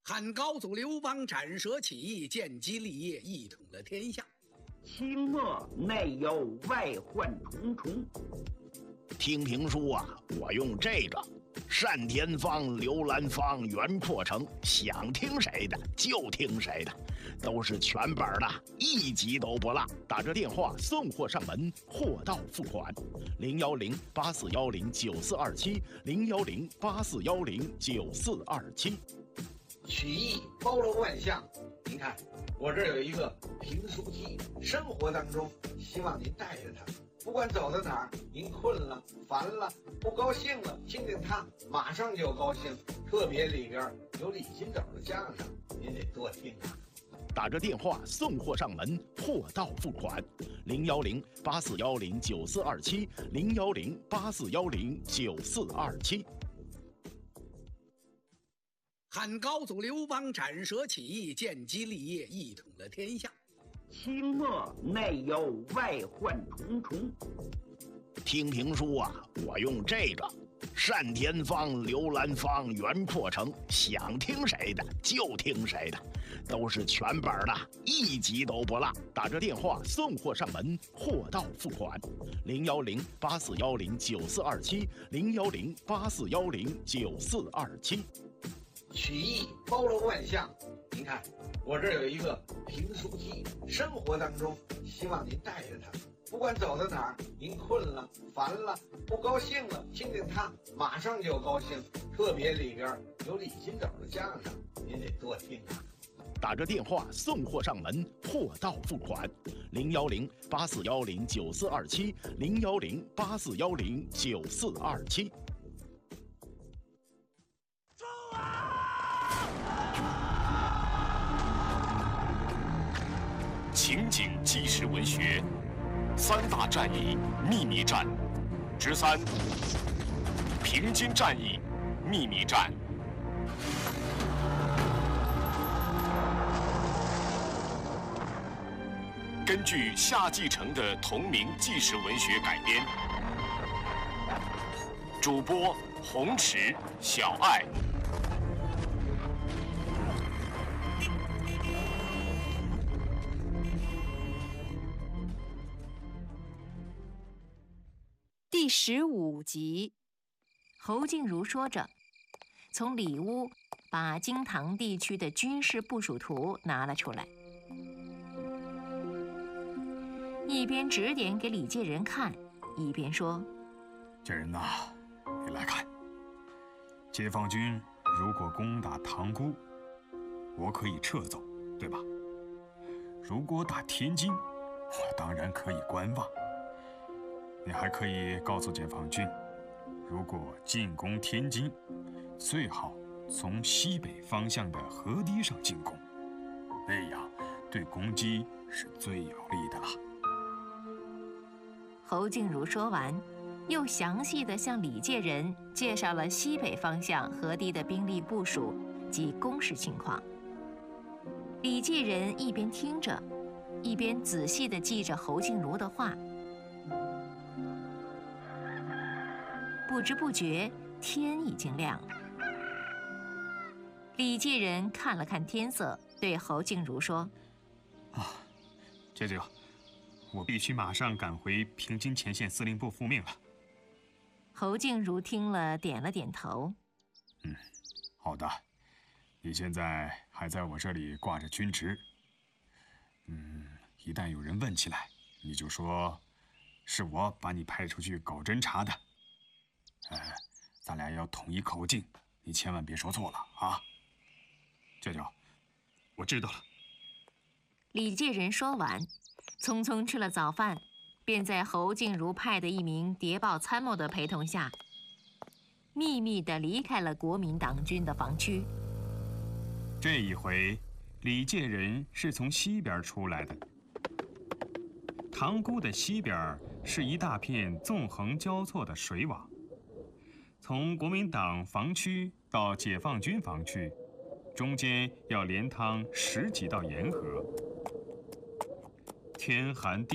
汉高祖刘邦斩蛇起义，建基立业，一统了天下。 清末内忧外患重重。 听评书啊，我用这个单田芳、刘兰芳、袁阔成，想听谁的就听谁的，都是全本的，一集都不落。打这电话送货上门，货到付款。010-8410-9427，010-8410-9427。 曲艺包罗万象，您看，我这儿有一个评书机，生活当中希望您带着它，不管走到哪儿，您困了、烦了、不高兴了，听听它，马上就高兴。特别里边有李金斗的相声，您得多听啊。 打这电话送货上门，货到付款。010-8410-9427，010-8410-9427。 汉高祖刘邦斩蛇起义，建基立业，一统了天下。 清末内忧外患重重。 听评书啊，我用这个单田芳、刘兰芳、袁阔成，想听谁的就听谁的，都是全本的，一集都不落。打这电话送货上门，货到付款。010-8410-9427，010-8410-9427。 曲艺包罗万象，您看，我这儿有一个评书机，生活当中希望您带着它，不管走到哪儿，您困了、烦了、不高兴了，听听它，马上就高兴。特别里边有李金斗的相声，您得多听啊。 打这电话送货上门，货到付款。010-8410-9427，010-8410-9427。 情景纪实文学三大战役秘密战之3：平津战役秘密战。根据夏继承的同名纪实文学改编，主播洪池、小爱。 第15集，侯静茹说着，从里屋把京唐地区的军事部署图拿了出来，一边指点给李介仁看，一边说：“ 介仁呐，你来看，解放军如果攻打塘沽，我可以撤走，对吧？如果打天津，我当然可以观望。你还可以告诉解放军，如果进攻天津，最好从西北方向的河堤上进攻，那样对攻击是最有利的了。” 侯静茹说完，又详细地向李介仁介绍了西北方向河堤的兵力部署及工事情况。李介仁一边听着，一边仔细地记着侯静茹的话。不知不觉，天已经亮了。李介仁看了看天色，对侯静茹说：“ 舅舅，我必须马上赶回平津前线司令部复命了。” 侯静茹听了，点了点头。 好的，你现在还在我这里挂着军职。一旦有人问起来，你就说是我把你派出去搞侦察的。咱俩要统一口径，你千万别说错了啊！舅舅，我知道了。 李介仁说完，匆匆吃了早饭，便在侯静茹派的一名谍报参谋的陪同下，秘密地离开了国民党军的防区。 这一回，李介仁是从西边出来的。塘沽的西边是一大片纵横交错的水网。从国民党防区到解放军防区，中间要连趟10几道沿河。天寒地